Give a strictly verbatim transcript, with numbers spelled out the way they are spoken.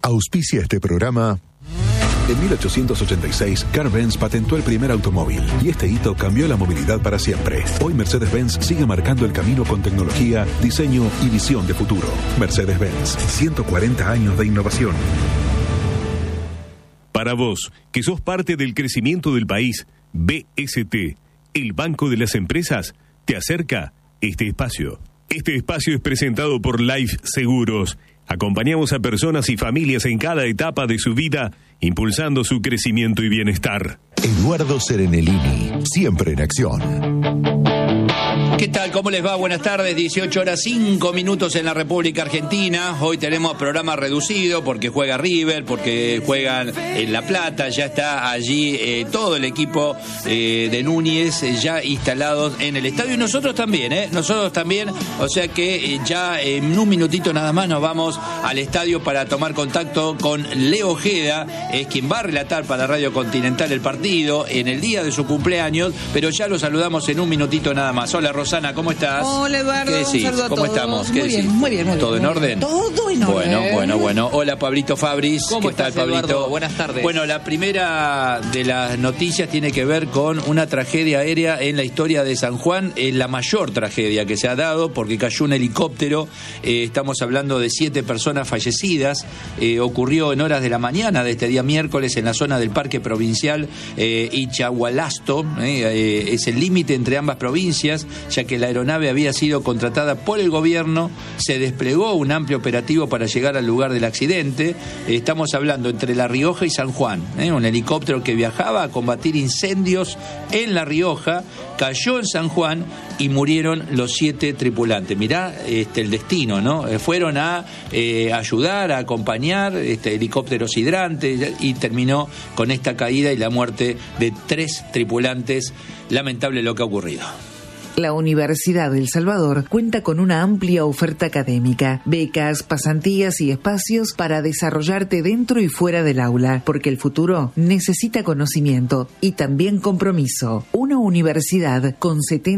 Auspicia este programa. En mil ochocientos ochenta y seis, Carl-Benz patentó el primer automóvil y este hito cambió la movilidad para siempre. Hoy Mercedes-Benz sigue marcando el camino con tecnología, diseño y visión de futuro. Mercedes-Benz, ciento cuarenta años de innovación. Para vos, que sos parte del crecimiento del país, B S T, el Banco de las Empresas, te acerca este espacio. Este espacio es presentado por Life Seguros. Acompañamos a personas y familias en cada etapa de su vida, impulsando su crecimiento y bienestar. Eduardo Serenellini, siempre en acción. ¿Qué tal? ¿Cómo les va? Buenas tardes, dieciocho horas cinco minutos en la República Argentina. Hoy tenemos programa reducido porque juega River, porque juegan en La Plata. Ya está allí eh, todo el equipo eh, de Núñez eh, ya instalados en el estadio. Y nosotros también, ¿eh? Nosotros también. O sea que eh, ya en un minutito nada más nos vamos al estadio para tomar contacto con Leo Ojeda. Es quien va a relatar para Radio Continental el partido en el día de su cumpleaños. Pero ya lo saludamos en un minutito nada más. Hola, Rosana, ¿cómo estás? Hola, Eduardo. ¿Qué decís? Un saludo a ¿Cómo todos. estamos? ¿Qué Muy decís? bien, muy bien, muy bien. ¿Todo en muy orden? bien. Todo en orden. Bueno, bueno, bueno. Hola, Pablito Fabris. ¿Cómo ¿Qué estás, tal, Pablito? Eduardo? Buenas tardes. Bueno, la primera de las noticias tiene que ver con una tragedia aérea en la historia de San Juan, es la mayor tragedia que se ha dado porque cayó un helicóptero. Eh, estamos hablando de siete personas fallecidas. Eh, ocurrió en horas de la mañana de este día miércoles en la zona del Parque Provincial eh, Ichahualasto. Eh, eh, es el límite entre ambas provincias, ya que la aeronave había sido contratada por el gobierno. Se desplegó un amplio operativo para llegar al lugar del accidente. Eh, estamos hablando entre La Rioja y San Juan. Eh, un helicóptero que viajaba a combatir incendios en La Rioja, cayó en San Juan y murieron los siete tripulantes. Mirá este, el destino, ¿no? Eh, fueron a eh, ayudar, a acompañar este, helicópteros hidrantes y terminó con esta caída y la muerte de tres tripulantes. Lamentable lo que ha ocurrido. La Universidad del Salvador cuenta con una amplia oferta académica, becas, pasantías y espacios para desarrollarte dentro y fuera del aula, porque el futuro necesita conocimiento y también compromiso. Una universidad con setenta